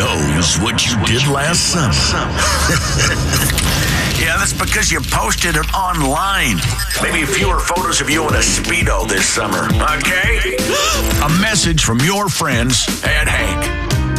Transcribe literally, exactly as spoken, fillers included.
knows what you did last summer. Yeah, that's because you posted it online. Maybe fewer photos of you in a Speedo this summer, okay? A message from your friends And Hank.